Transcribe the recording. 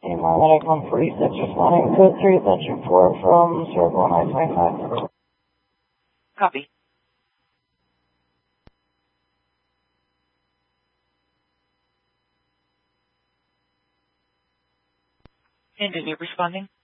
Medic 146 responding code 3, Veteran 4 from Circle 925. Copy. And is it responding?